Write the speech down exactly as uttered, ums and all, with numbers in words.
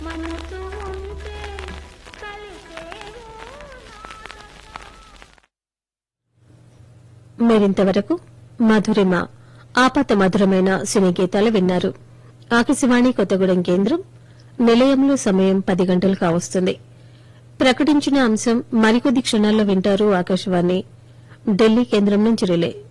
మీరింతవరకు మధురిమ ఆపత మధురమైన సినీ గీతాలు విన్నారు. ఆకాశవాణి కొత్తగూడెం కేంద్రం నిలయంలో సమయం పది గంటలు కావస్తుంది. ప్రకటించిన అంశం మరికొద్ది క్షణాల్లో వింటారు. ఆకాశవాణి ఢిల్లీ కేంద్రం నుంచి రిలే.